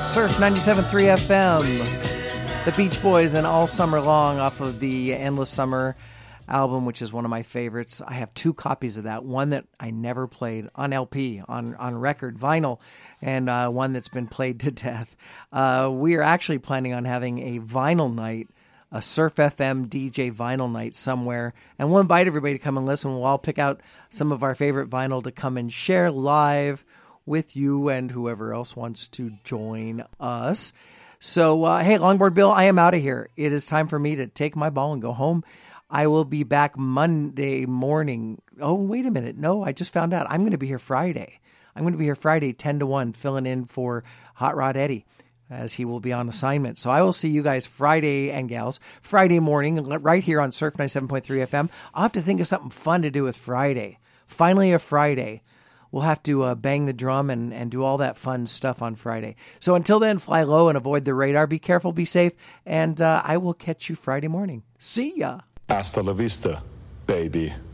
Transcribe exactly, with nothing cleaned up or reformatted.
Surf ninety-seven point three F M. The Beach Boys and All Summer Long off of the Endless Summer album, which is one of my favorites. I have two copies of that. One that I never played on L P, on, on record, vinyl, and uh, one that's been played to death. Uh, we are actually planning on having a vinyl night, a Surf F M D J vinyl night somewhere, and we'll invite everybody to come and listen. We'll all pick out some of our favorite vinyl to come and share live with you and whoever else wants to join us. So, uh, hey, Longboard Bill, I am out of here. It is time for me to take my ball and go home. I will be back Monday morning. Oh, wait a minute. No, I just found out. I'm going to be here Friday. I'm going to be here Friday, ten to one, filling in for Hot Rod Eddie, as he will be on assignment. So I will see you guys Friday, and gals, Friday morning, right here on Surf ninety-seven point three F M. I'll have to think of something fun to do with Friday. Finally a Friday. We'll have to uh, bang the drum and, and do all that fun stuff on Friday. So until then, fly low and avoid the radar. Be careful, be safe, and uh, I will catch you Friday morning. See ya. Hasta la vista, baby.